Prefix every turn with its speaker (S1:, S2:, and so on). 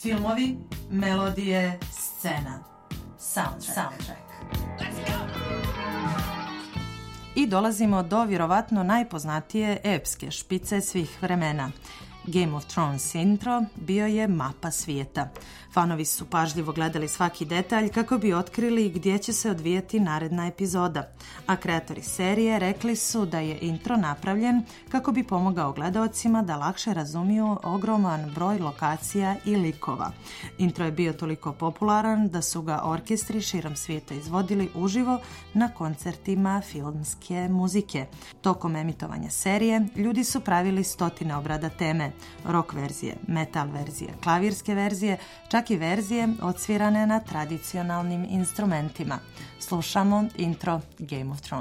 S1: Filmovi, melodije, scena. Soundtrack. I dolazimo do vjerovatno najpoznatije epske špice svih vremena. Game of Thrones intro bio je mapa svijeta. Fanovi su pažljivo gledali svaki detalj kako bi otkrili gdje će se odvijati naredna epizoda, a kreatori serije rekli su da je intro napravljen kako bi pomogao gledaocima da lakše razumiju ogroman broj lokacija i likova. Intro je bio toliko popularan da su ga orkestri širom svijeta izvodili uživo na koncertima filmske muzike. Tokom emitovanja serije ljudi su pravili stotine obrada teme, rock verzije, metal verzije, klavirske verzije, čak i verzije odsvirane na tradicionalnim instrumentima. Slušamo intro Game of Thrones.